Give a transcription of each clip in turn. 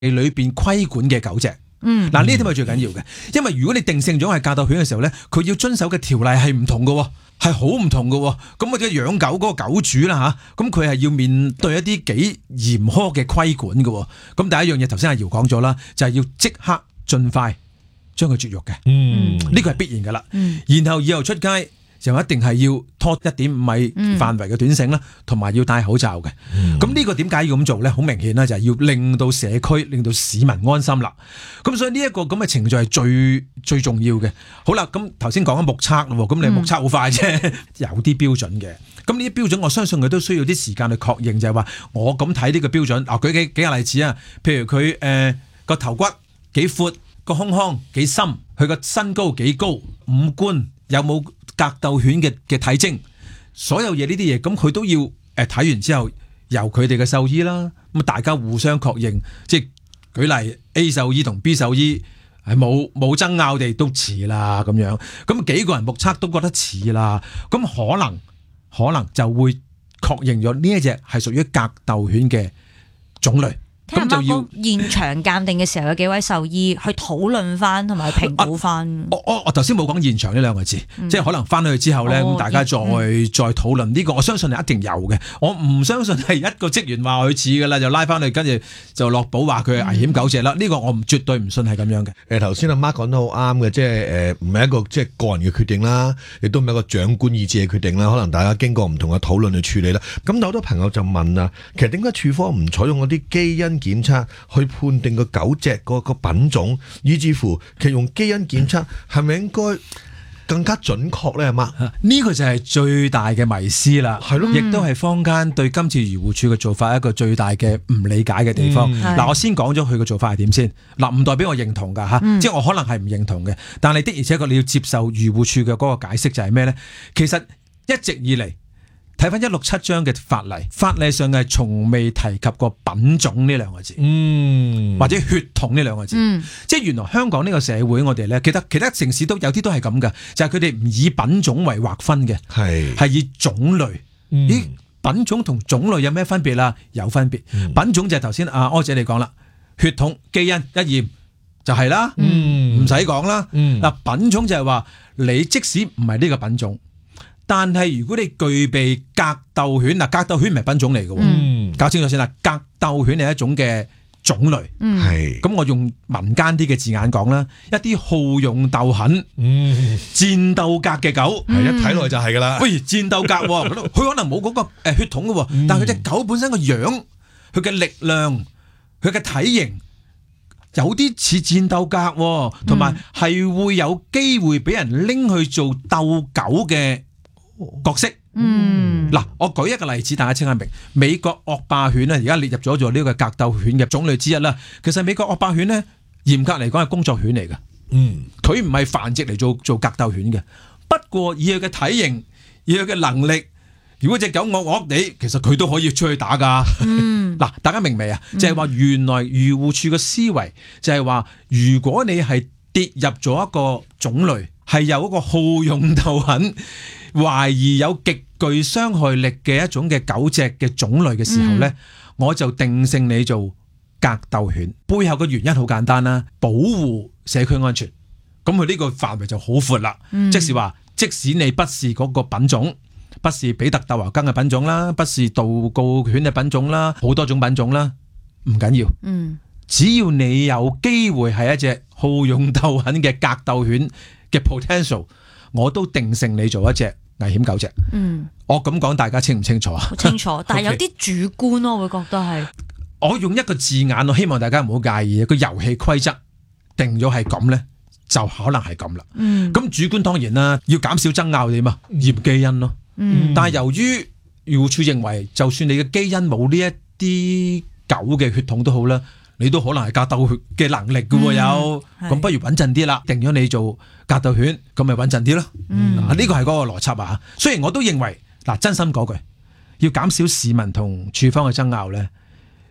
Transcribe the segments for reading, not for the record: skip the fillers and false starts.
裏邊規管嘅狗隻。嗱呢啲係最緊要嘅，因為如果你定性咗係格鬥犬嘅時候咧，佢要遵守嘅條例係唔同嘅，係好唔同嘅。咁或者養狗嗰個狗主啦嚇，咁佢係要面對一啲幾嚴苛嘅規管嘅。咁第一樣嘢頭先阿姚講咗啦，就係要即刻盡快將佢絕育嘅。呢個係必然嘅啦。然後以後出街就一定係要拖1.5米範圍嘅短繩啦，同埋要戴口罩嘅。咁呢個點解要咁做咧？好明顯啦，就係要令到社區、令到市民安心啦。咁所以呢一個咁嘅程序係最重要嘅。好啦，咁頭先講緊目測咯，咁你目測好快啫，有啲標準嘅。咁呢啲標準我相信佢都需要啲時間去確認，就係話我咁睇呢個標準。舉幾個例子啊，譬如佢個頭骨幾闊，個胸腔幾深，佢個身高幾高，五官有冇格鬥犬嘅體徵，所有嘢呢啲嘢，咁佢都要睇完之後，由佢哋嘅獸醫啦，咁大家互相確認，即係舉例 A 獸醫同 B 獸醫係冇爭拗地都似啦咁樣，咁幾個人目測都覺得似啦，咁可能就會確認咗呢一隻係屬於格鬥犬嘅種類。咁就要現場鑑定嘅時候，有幾位獸醫去討論翻同埋評估翻。 我頭先冇講現場呢兩個字，即係可能翻去之後咧，咁大家再討論呢個，我相信係一定有嘅。我唔相信係一個職員話佢似噶啦，就拉翻去跟住就落保話佢係危險狗隻啦。呢個我絕對唔信係咁樣嘅。 頭先阿 Mark 講得好啱嘅，即係唔係一個即係個人嘅決定啦，亦都唔係一個長官意志嘅決定啦。可能大家經過唔同嘅討論去處理啦。咁好多朋友就問啊，其實點解處方唔採用嗰啲基因檢測去判定個狗隻個品種，以至乎其實用基因檢測係咪應該更加準確咧？係嘛？ 呢個就係最大嘅迷思啦，係咯，亦都係坊間對今次漁護署嘅做法一個最大嘅唔理解嘅地方。嗱，我先講咗佢嘅做法係點先。嗱，唔代表我認同噶吓，即係我可能係唔認同嘅，但係的而且確你要接受漁護署嘅嗰個解釋就係咩咧？其實一直以嚟，睇翻167章嘅法例上係從未提及過品種呢兩個字，或者血統呢兩個字，即係原來香港呢個社會我哋咧，其他城市都有啲都係咁噶，就係佢哋唔以品種為劃分嘅，係以種類。咦，品種同種類有咩分別啦？有分別，品種就係頭先阿柯姐你講啦，血統基因一驗就係啦，唔使講啦。嗱，品種就係話你即使唔係呢個品種。但係如果你具備格鬥犬，格鬥犬唔係品種嚟嘅，搞清楚先啦。格鬥犬係一種嘅種類，咁我用民間啲嘅字眼講啦，一啲好勇鬥狠、戰鬥格嘅狗， 一睇落就係噶啦。 喂，戰鬥格，佢可能冇嗰個血統嘅，但係佢隻狗本身個樣、佢嘅力量、佢嘅體型，有啲似戰鬥格，同埋係會有機會俾人拎去做鬥狗嘅角色。嗱，我舉一個例子，大家清下明。美國惡霸犬咧，而家列入咗做呢個格鬥犬嘅種類之一啦。其實美國惡霸犬咧，嚴格嚟講係工作犬嚟嘅，佢唔係繁殖嚟做格鬥犬嘅。不過以佢嘅體型，以佢嘅能力，如果隻狗惡惡地，其實佢都可以出去打噶。嗱，大家明未啊？就係話原來漁護署嘅思維就係話，如果你係跌入咗一個種類，係有一個好勇鬥狠，懷疑有極具傷害力嘅一種嘅狗隻嘅種類嘅時候呢，我就定性你做格鬥犬。背後嘅原因好簡單啦，保護社區安全。咁佢呢個範圍就好闊啦，即是話，即使你不是嗰個品種，不是比特鬥牛梗嘅品種啦，不是道告犬嘅品種啦，好多種品種啦，唔緊要。只要你有機會係一隻好勇鬥狠嘅格鬥犬嘅 potential， 我都定性你做一隻危險狗隻。我咁講，大家清唔清楚啊？ 好清楚，但係有啲主觀咯，我會覺得係。 我用一個字眼，我希望大家唔好介意。個遊戲規則定咗係咁咧，就可能係咁啦。咁主觀當然啦，要減少爭拗點啊，驗基因咯。但係由於漁護署認為，就算你嘅基因冇呢一啲狗嘅血統都好啦，你都可能係格鬥犬嘅能力嘅喎，有咁不如穩陣啲啦，定咗你做格鬥犬，咁咪穩陣啲咯。呢個係嗰個邏輯啊。雖然我都認為，嗱，真心嗰句，要減少市民同處方嘅爭拗咧，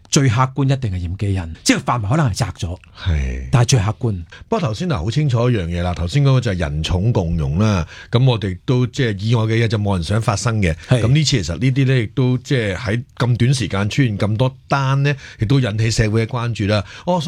最客觀一定係驗基因，即係範圍可能係窄咗， 係。 但係最客觀。 不過頭先好清楚一樣嘢啦，頭先嗰個就係人寵共融啦。咁我哋都即係意外嘅嘢就冇人想發生嘅。 係咁呢次其實呢啲咧亦都即係喺咁短時間出現咁多單咧，亦都引起社會嘅關注啦。